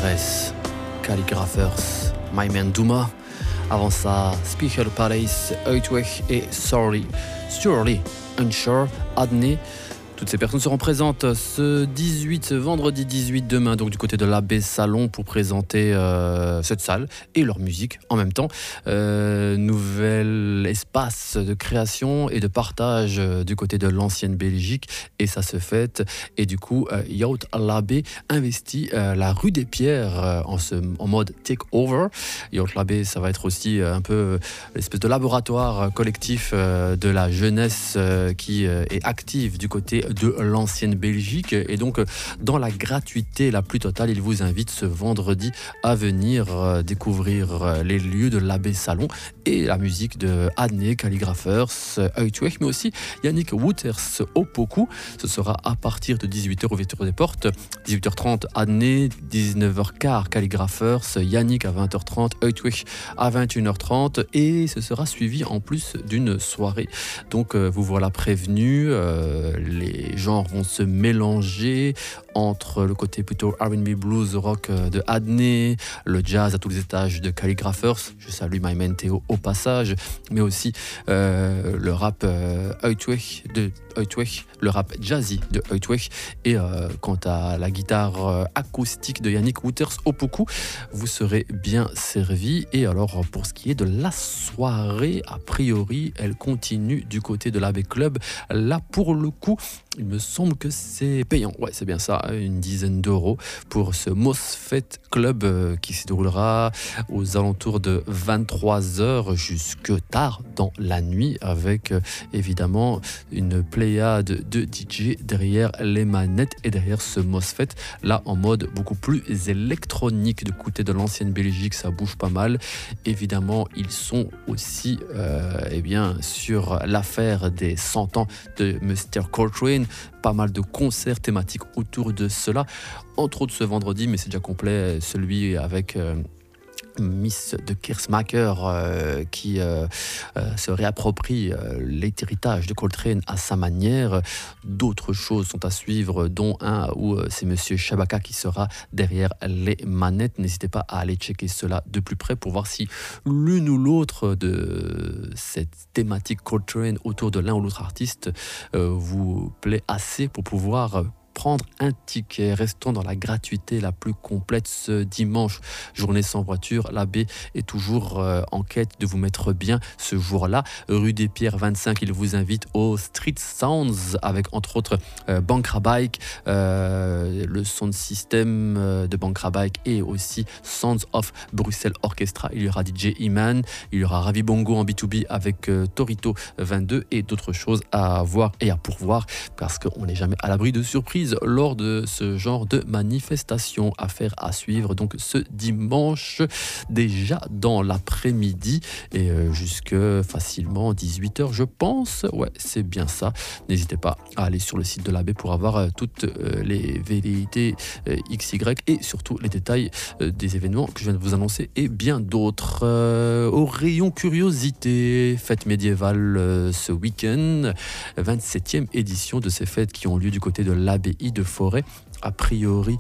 Pires, Calligraphers, My Man Douma. Avant ça, Special Palace, Uitweg et Surely, Unsure, Adney. Toutes ces personnes seront présentes ce vendredi 18 demain, donc du côté de l'Abbé Salon pour présenter cette salle et leur musique en même temps. Nouvel espace de création et de partage du côté de l'ancienne Belgique et ça se fête. Et du coup, Yacht l'Abbé investit la rue des Pierres en mode take-over. Yacht l'Abbé, ça va être aussi un peu l'espèce de laboratoire collectif de la jeunesse qui est active du côté de l'ancienne Belgique et donc dans la gratuité la plus totale, il vous invite ce vendredi à venir découvrir les lieux de l'Abbé Salon et la musique de Adney, Calligraphers, Uitweg, mais aussi Yannick Wouters au Poku. Ce sera à partir de 18h ouverture des portes, 18h30 Adney, 19h15 Calligraphers, Yannick à 20h30, Uitweg à 21h30 et ce sera suivi en plus d'une soirée. Donc vous voilà prévenus, les genres vont se mélanger entre le côté plutôt R&B blues rock de Adney, le jazz à tous les étages de Calligraphers, je salue My Man Théo au passage, mais aussi le rap Uitweg, le rap jazzy de Uitweg et quant à la guitare acoustique de Yannick Wouters au Poku, vous serez bien servi. Et alors pour ce qui est de la soirée, a priori elle continue du côté de l'Abbé Club. Là pour le coup il me semble que c'est payant, ouais c'est bien ça, une dizaine d'euros pour ce Mosfet Club qui se déroulera aux alentours de 23h jusque tard dans la nuit avec évidemment une pléiade de DJ derrière les manettes et derrière ce Mosfet là en mode beaucoup plus électronique. Du côté de l'ancienne Belgique ça bouge pas mal, évidemment ils sont aussi sur l'affaire des 100 ans de Mr. Coltrane, pas mal de concerts thématiques autour de cela, entre autres ce vendredi, mais c'est déjà complet, celui avec Miss de Kersmacher qui se réapproprie l'héritage de Coltrane à sa manière. D'autres choses sont à suivre, dont un où c'est Monsieur Shabaka qui sera derrière les manettes. N'hésitez pas à aller checker cela de plus près pour voir si l'une ou l'autre de cette thématique Coltrane autour de l'un ou l'autre artiste vous plaît assez pour pouvoir prendre un ticket. Restons dans la gratuité la plus complète ce dimanche. Journée sans voiture, l'Abbé est toujours en quête de vous mettre bien ce jour-là. Rue des Pierres 25, il vous invite au Street Sounds avec entre autres Bankra Bike, le sound system de Bankra Bike et aussi Sounds of Bruxelles Orchestra. Il y aura DJ Iman, il y aura Ravi Bongo en B2B avec Torito 22 et d'autres choses à voir et à pourvoir parce qu'on n'est jamais à l'abri de surprises lors de ce genre de manifestation. Affaire à suivre donc ce dimanche déjà dans l'après-midi et jusque facilement 18h je pense, ouais c'est bien ça. N'hésitez pas à aller sur le site de l'Abbé pour avoir toutes les velléités XY et surtout les détails des événements que je viens de vous annoncer et bien d'autres. Au rayon curiosité, fête médiévale ce week-end, 27e édition de ces fêtes qui ont lieu du côté de l'Abbaye de Forêt, a priori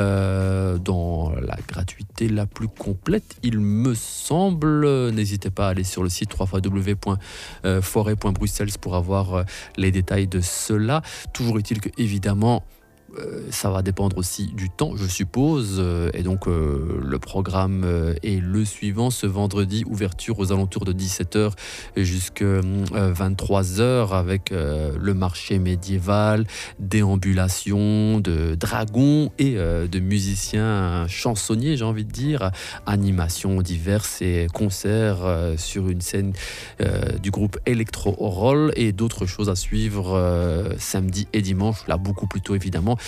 dans la gratuité la plus complète il me semble. N'hésitez pas à aller sur le site www.forêt.bruxelles pour avoir les détails de cela. Toujours est-il que évidemment ça va dépendre aussi du temps, je suppose. Et donc, le programme est le suivant. Ce vendredi, ouverture aux alentours de 17h jusqu'à 23h avec le marché médiéval, déambulation de dragons et de musiciens chansonniers, j'ai envie de dire, animations diverses et concerts sur une scène du groupe Electro Roll et d'autres choses à suivre samedi et dimanche, là beaucoup plus tôt évidemment.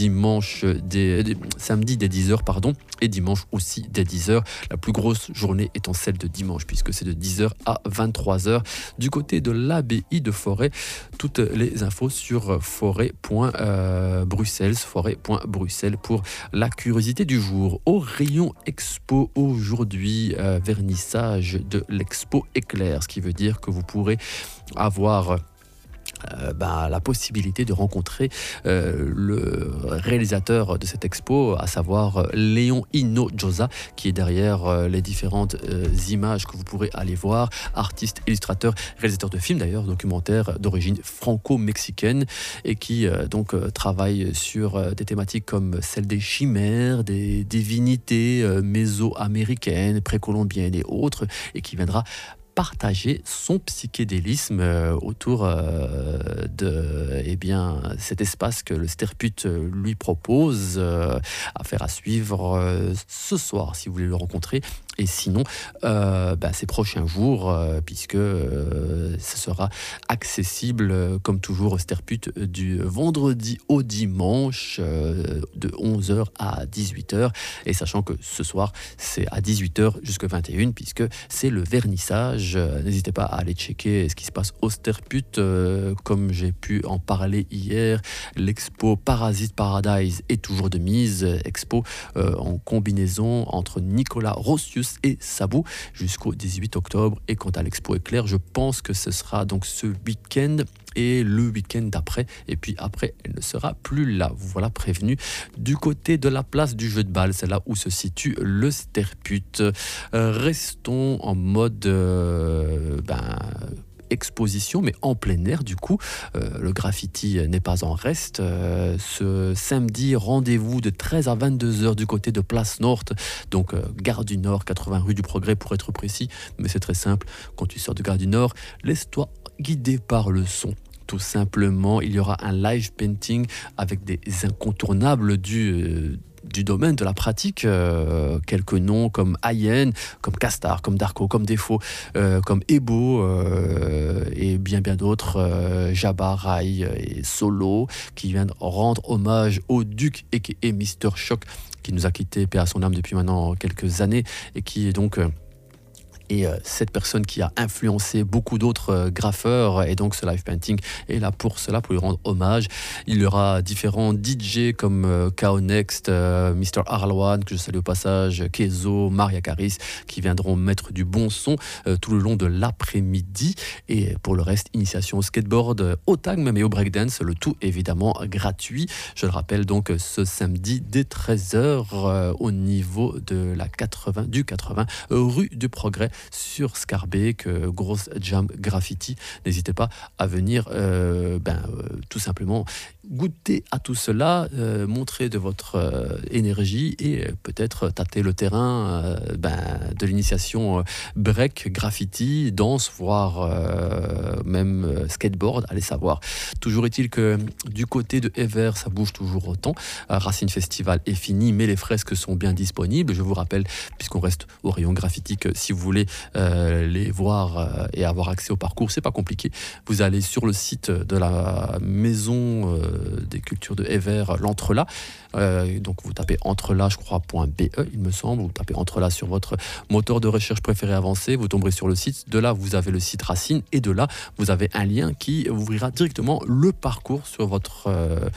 Samedi dès 10h et dimanche aussi dès 10h. La plus grosse journée étant celle de dimanche puisque c'est de 10h à 23h du côté de l'Abbaye de Forêt. Toutes les infos sur forêt.bruxelles pour la curiosité du jour. Au rayon expo aujourd'hui, vernissage de l'expo Éclair, ce qui veut dire que vous pourrez avoir la possibilité de rencontrer le réalisateur de cette expo, à savoir Léon Hinojosa, qui est derrière les différentes images que vous pourrez aller voir, artiste, illustrateur, réalisateur de films d'ailleurs, documentaire d'origine franco-mexicaine, et qui travaille sur des thématiques comme celle des chimères, des divinités méso-américaines, précolombiennes et autres, et qui viendra partager son psychédélisme autour de cet espace que le Sterput lui propose, affaire à suivre ce soir si vous voulez le rencontrer, et sinon ces prochains jours, puisque ce sera accessible comme toujours au Sterput du vendredi au dimanche de 11h à 18h, et sachant que ce soir c'est à 18h jusqu'à 21h puisque c'est le vernissage. N'hésitez pas à aller checker ce qui se passe au Sterput. Comme j'ai pu en parler hier, l'expo Parasite Paradise est toujours de mise. Expo en combinaison entre Nicolas Rossius et Sabou jusqu'au 18 octobre. Et quant à l'expo Éclair, je pense que ce sera donc ce week-end et le week-end d'après, et puis après elle ne sera plus là. Vous voilà prévenu. Du côté de la place du jeu de balle, c'est là où se situe le Sterput. Restons en mode exposition, mais en plein air du coup. Le graffiti n'est pas en reste. Ce samedi, rendez-vous de 13 à 22h du côté de Place Nord, donc Gare du Nord, 80 rue du Progrès pour être précis, mais c'est très simple. Quand tu sors de Gare du Nord, laisse-toi guider par le son. Tout simplement, il y aura un live painting avec des incontournables du domaine de la pratique, quelques noms comme Ayen, comme Castar, comme Darko, comme Defo, comme Ebo et bien d'autres, Jabba, Rai et Solo, qui viennent rendre hommage au Duc et Mister Shock, qui nous a quitté, paix à son âme, depuis maintenant quelques années, et qui est donc cette personne qui a influencé beaucoup d'autres graffeurs, et donc ce live painting est là pour cela, pour lui rendre hommage. Il y aura différents DJ comme Kao Next, Mr. Arloan, que je salue au passage, Kezo, Maria Caris, qui viendront mettre du bon son tout le long de l'après-midi. Et pour le reste, initiation au skateboard, au tag même et au breakdance, le tout évidemment gratuit. Je le rappelle donc ce samedi dès 13h au niveau de la 80 rue du Progrès sur Scarbeck, grosse jam graffiti. N'hésitez pas à venir tout simplement goûter à tout cela, montrer de votre énergie et peut-être tâter le terrain de l'initiation break, graffiti, danse, voire même skateboard, allez savoir. Toujours est-il que du côté de Ever, ça bouge toujours autant. Racine Festival est fini, mais les fresques sont bien disponibles. Je vous rappelle, puisqu'on reste au rayon graffiti, que si vous voulez les voir et avoir accès au parcours, c'est pas compliqué. Vous allez sur le site de la maison des cultures de Ever, l'Entrelacs. Donc vous tapez Entrelacs, je crois, .be, il me semble. Vous tapez Entrelacs sur votre moteur de recherche préféré avancé. Vous tomberez sur le site. De là, vous avez le site Racine. Et de là, vous avez un lien qui ouvrira directement le parcours sur votre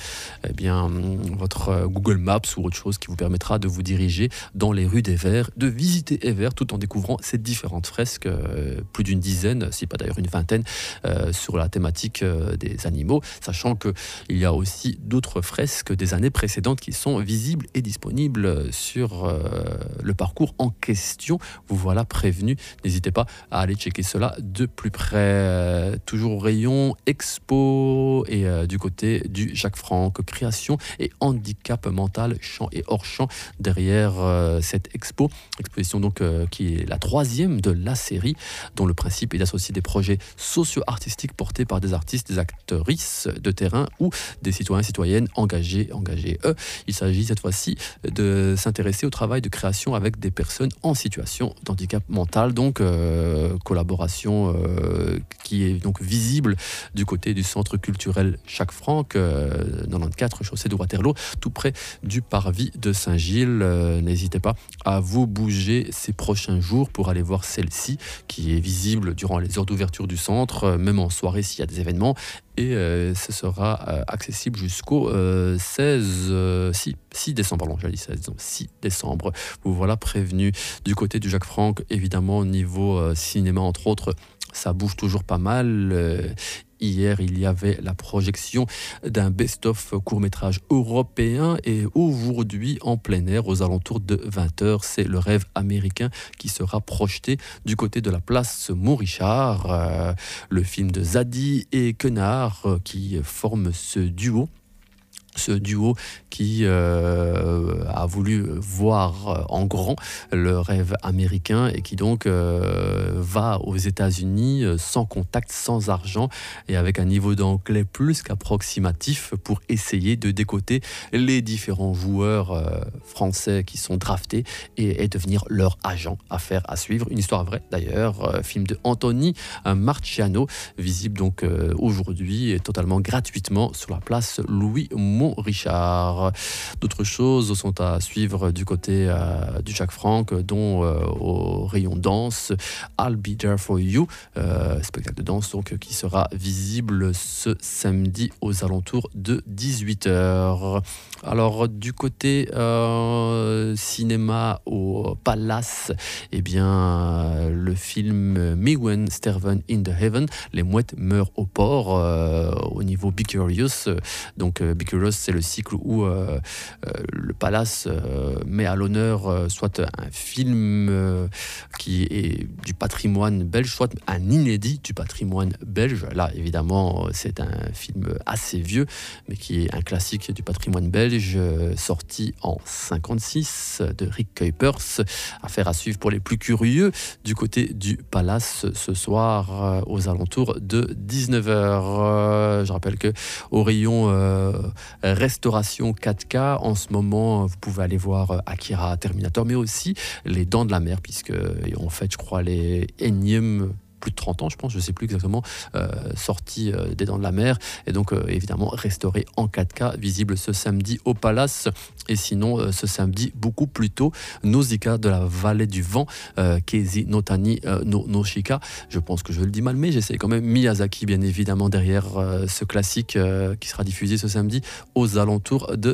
Google Maps ou autre chose, qui vous permettra de vous diriger dans les rues d'Ever, de visiter Ever tout en découvrant ces différentes fresques, plus d'une dizaine, si pas d'ailleurs une vingtaine, sur la thématique des animaux, sachant qu'il y a aussi d'autres fresques des années précédentes qui sont visibles et disponibles sur le parcours en question. Vous voilà prévenu, n'hésitez pas à aller checker cela de plus près. Toujours au rayon expo et du côté du Jacques Franck, création et handicap mental, champ et hors champ, derrière cette exposition donc qui est la 3e de la série, dont le principe est d'associer des projets socio-artistiques portés par des artistes, des actrices de terrain ou des citoyens, citoyennes engagés. Il s'agit cette fois-ci de s'intéresser au travail de création avec des personnes en situation d'handicap mental, donc collaboration qui est donc visible du côté du centre culturel Jacques Franck, 94 chaussée de Waterloo, tout près du parvis de Saint-Gilles. N'hésitez pas à vous bouger ces prochains jours pour aller voir celle-ci, qui est visible durant les heures d'ouverture du centre, même en soirée s'il y a des événements. Et ce sera accessible jusqu'au 6 décembre. Pardon, j'ai dit 16, 6 décembre. Vous voilà prévenu. Du côté du Jacques Franck, évidemment, au niveau cinéma, entre autres, ça bouge toujours pas mal. Hier, il y avait la projection d'un best-of court-métrage européen et aujourd'hui, en plein air, aux alentours de 20h, c'est Le Rêve américain qui sera projeté du côté de la place Montrichard. Le film de Zadi et Quenard qui forment ce duo qui a voulu voir en grand Le Rêve américain et qui donc va aux États-Unis sans contact, sans argent et avec un niveau d'anglais plus qu'approximatif pour essayer de décoter les différents joueurs français qui sont draftés et devenir leur agent. Affaire à suivre, une histoire vraie d'ailleurs, film de Anthony Marciano, visible donc aujourd'hui et totalement gratuitement sur la place Louis Richard. D'autres choses sont à suivre du côté du Jacques Franck, dont au rayon danse, I'll Be There For You, spectacle de danse donc, qui sera visible ce samedi aux alentours de 18h. Alors du côté cinéma au Palace, eh bien le film Mewen Sterven in the Heaven, les mouettes meurent au port, au niveau Be Curious. Donc Be Curious, c'est le cycle où le Palace met à l'honneur soit un film qui est du patrimoine belge, soit un inédit du patrimoine belge. Là, évidemment, c'est un film assez vieux, mais qui est un classique du patrimoine belge, sorti en 1956 de Rick Kuipers. Affaire à suivre pour les plus curieux du côté du Palace ce soir aux alentours de 19h. Je rappelle que au rayon restauration 4K, en ce moment, vous pouvez aller voir Akira, Terminator, mais aussi Les Dents de la Mer, puisque en fait, je crois, les énièmes plus de 30 ans, je pense, je ne sais plus exactement, sortie des Dents de la Mer, et donc évidemment restauré en 4K, visible ce samedi au Palace, et sinon ce samedi beaucoup plus tôt, Nausicaa de la Vallée du Vent, Keizi no Tani no Noshika, je pense que je le dis mal, mais j'essaie quand même, Miyazaki bien évidemment derrière ce classique qui sera diffusé ce samedi aux alentours de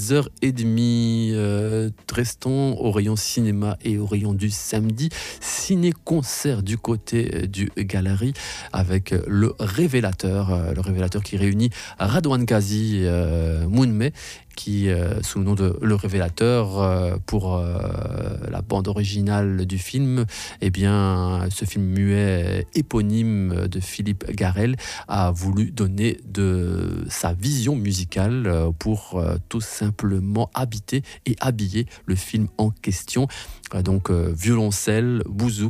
10h30. Restons au rayon cinéma et au rayon du samedi, ciné-concert du côté du Galerie avec le révélateur qui réunit Radwan Kazi, Moonmei, qui, sous le nom de Le Révélateur, pour la bande originale du film, eh bien, ce film muet éponyme de Philippe Garrel a voulu donner de sa vision musicale pour tout simplement habiter et habiller le film en question. Donc violoncelle, bouzouk,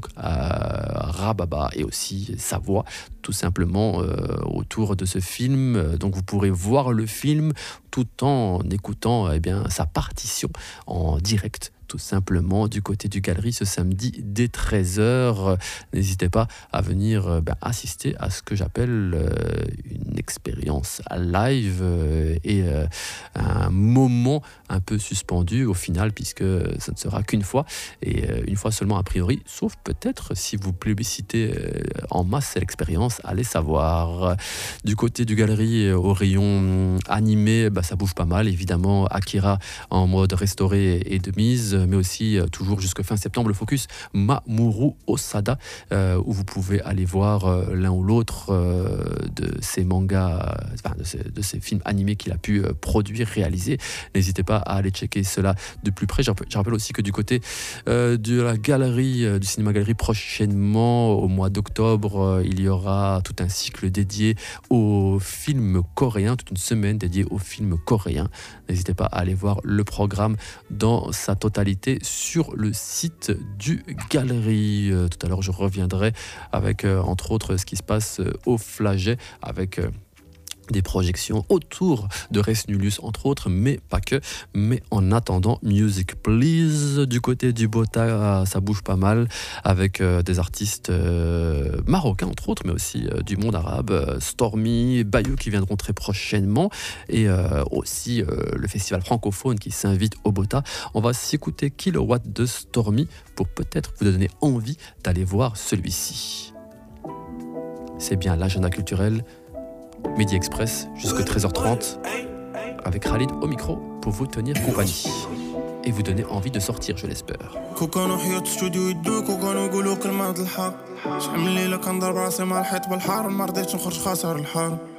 rababa et aussi sa voix tout simplement autour de ce film. Donc vous pourrez voir le film tout en écoutant sa partition en direct, tout simplement du côté du Galerie ce samedi dès 13h. N'hésitez pas à venir assister à ce que j'appelle une expérience live et un moment un peu suspendu au final, puisque ça ne sera qu'une fois et une fois seulement a priori, sauf peut-être si vous plébiscitez en masse l'expérience, allez savoir. Du côté du Galerie au rayon animé, ça bouge pas mal évidemment. Akira en mode restauré et de mise, mais aussi toujours jusqu'à fin septembre le focus Mamoru Osada, où vous pouvez aller voir l'un ou l'autre de ces mangas, de ces films animés qu'il a pu produire, réaliser. N'hésitez pas à aller checker cela de plus près. Je rappelle aussi que du côté de la galerie, du cinéma galerie, prochainement au mois d'octobre, il y aura tout un cycle dédié aux films coréens, toute une semaine dédiée aux films coréens. N'hésitez pas à aller voir le programme dans sa totalité sur le site du Galerie. Tout à l'heure, je reviendrai avec, entre autres, ce qui se passe au Flaget, avec des projections autour de Res Nullius entre autres, mais pas que. Mais en attendant, Music Please, du côté du Bota, ça bouge pas mal avec des artistes marocains entre autres, mais aussi du monde arabe, Stormy, Bayou qui viendront très prochainement, et aussi le festival francophone qui s'invite au Bota. On va s'écouter Kilowatt de Stormy pour peut-être vous donner envie d'aller voir celui-ci. C'est bien l'agenda culturel Midi Express jusqu'à 13h30 avec Khalid au micro pour vous tenir compagnie. et vous donner envie de sortir, je l'espère. كانوا حياة استوديو يدوك وكانوا يقولوا كلمة الحق شحال من ليلة كنضرب راسي مع الحيط بالحار ما رضيتش نخرج خاسر الحار